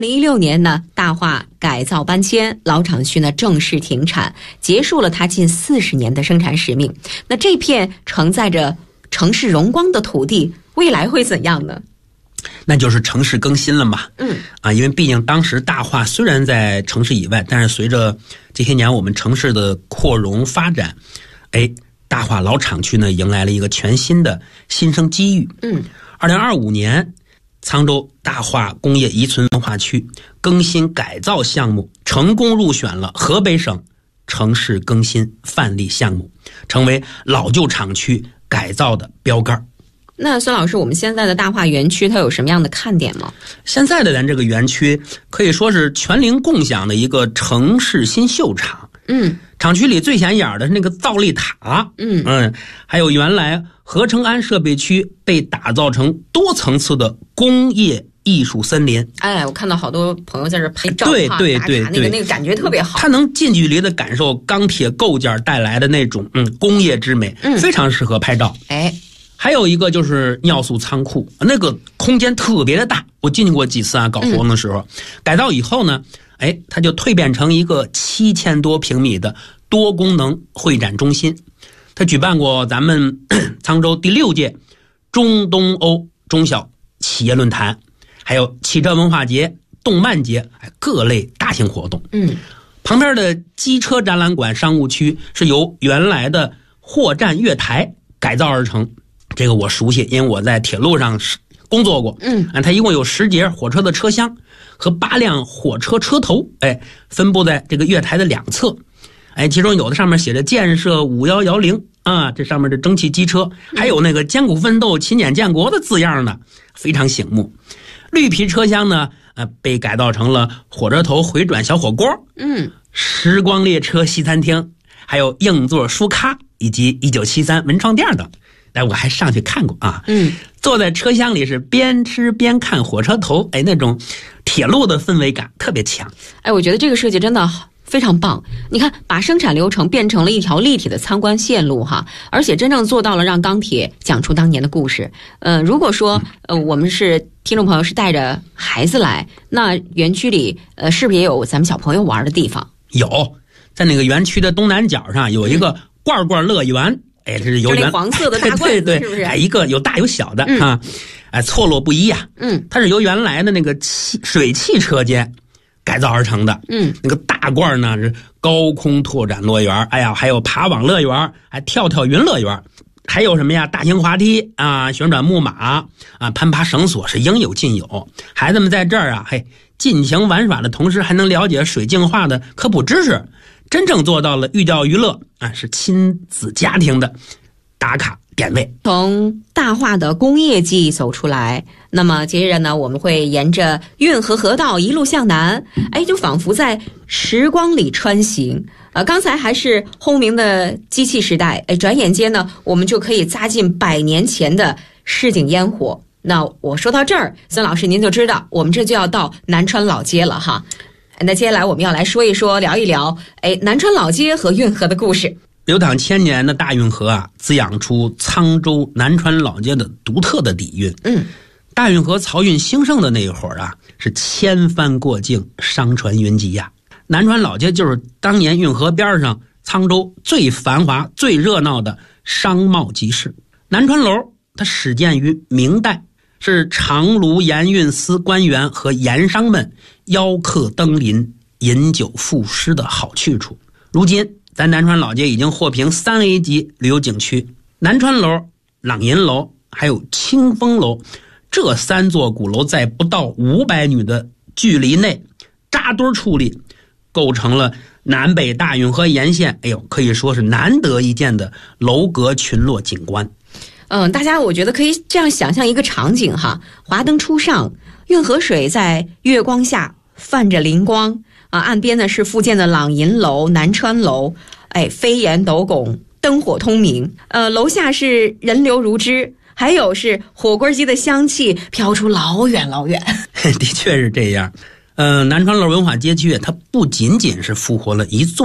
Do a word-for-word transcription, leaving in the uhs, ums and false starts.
二零一六年呢，大化改造搬迁，老厂区呢正式停产，结束了它近四十年的生产使命。那这片承载着城市荣光的土地，未来会怎样呢？ 那就是城市更新了嘛。 嗯啊，因为毕竟当时大化虽然在城市以外，但是随着这些年我们城市的扩容发展，哎，大化老厂区呢迎来了一个全新的新生机遇。 嗯， 二零二五年。沧州大化工业遗存文化区更新改造项目成功入选了河北省城市更新范例项目，成为老旧厂区改造的标杆。 那孙老师，我们现在的大化园区它有什么样的看点吗？ 现在的咱这个园区可以说是全龄共享的一个城市新秀场。 嗯， 厂区里最显眼的是那个造丽塔。 嗯嗯，还有原来合成安设备区被打造成多层次的工业艺术森林。 哎，我看到好多朋友在这拍照， 对对对， 那个那个感觉特别好。 它能近距离的感受钢铁构件带来的那种嗯工业之美， 嗯， 非常适合拍照。 哎， 还有一个就是尿素仓库，那个空间特别的大，我进去过几次啊，搞活动的时候。嗯、改造以后呢，哎，它就蜕变成一个七千多平米的多功能会展中心。它举办过咱们沧州第六届中东欧中小企业论坛，还有汽车文化节、动漫节，各类大型活动。 嗯， 旁边的机车展览馆商务区是由原来的货站月台改造而成，这个我熟悉，因为我在铁路上工作过。 嗯， 它一共有十节火车的车厢和八辆火车车头，哎，分布在这个月台的两侧。哎，其中有的上面写着建设五一一零啊，这上面的蒸汽机车，还有那个艰苦奋斗、勤俭建国的字样呢，非常醒目。绿皮车厢呢，呃，被改造成了火车头回转小火锅， 嗯， 时光列车西餐厅，还有硬座书咖以及一九七三文创店等。哎，我还上去看过啊。 嗯， 坐在车厢里是边吃边看火车头，哎，那种铁路的氛围感特别强。 哎，我觉得这个设计真的非常棒。你看，把生产流程变成了一条立体的参观线路哈，而且真正做到了让钢铁讲出当年的故事。呃，如果说呃我们是听众朋友是带着孩子来，那园区里呃是不是也有咱们小朋友玩的地方？ 有，在那个园区的东南角上有一个罐罐乐园。嗯，哎，这是由园黄色的大罐子， 对对， 是不是？ 哎，一个有大有小的、 嗯、 啊，哎，错落不一啊。 嗯， 它是由原来的那个汽水汽车间改造而成的。 嗯， 那个大罐呢是高空拓展乐园，哎呀，还有爬网乐园，还跳跳云乐园，还有什么呀？大型滑梯啊，旋转木马啊，攀爬绳索是应有尽有。孩子们在这儿啊，嘿，尽情玩耍的同时，还能了解水净化的科普知识。真正做到了寓教于乐啊，是亲子家庭的打卡点位。 从大化的工业记忆走出来，那么接着呢，我们会沿着运河河道一路向南，哎，就仿佛在时光里穿行。呃，刚才还是轰鸣的机器时代，哎，转眼间呢，我们就可以扎进百年前的市井烟火。那我说到这儿，孙老师您就知道，我们这就要到南川老街了哈。那接下来我们要来说一说聊一聊哎，南川老街和运河的故事。 流淌千年的大运河啊，滋养出沧州南川老街的独特的底蕴。 嗯， 大运河漕运兴盛的那一会儿啊，是千帆过境，商船云集呀、啊。南川老街就是当年运河边上沧州最繁华最热闹的商贸集市。南川楼它始建于明代，是长芦盐运司官员和盐商们邀客登临、饮酒赋诗的好去处。如今咱南川老街已经获评三 A 级旅游景区，南川楼、朗银楼还有清风楼这三座古楼在不到五百米的距离内扎堆矗立，构成了南北大运河沿线，哎呦，可以说是难得一见的楼阁群落景观。 嗯，大家我觉得可以这样想象一个场景哈，华灯初上，运河水在月光下泛着灵光啊，岸边呢是复建的朗银楼、南川楼，哎，飞檐斗拱，灯火通明。呃，楼下是人流如织，还有是火锅鸡的香气飘出老远老远。 的确是这样。呃，南川楼文化街区它不仅仅是复活了一座